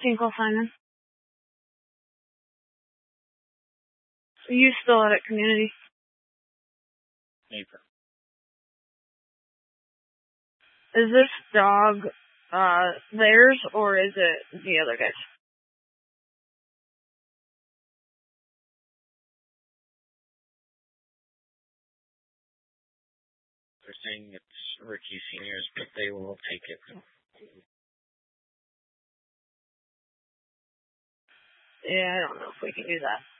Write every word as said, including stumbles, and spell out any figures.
Tinkle Simon. You still out at community? April. Is this dog uh theirs or is it the other guy's? They're saying it's Ricky Senior's, but they will take it. Yeah, I don't know if we can do that.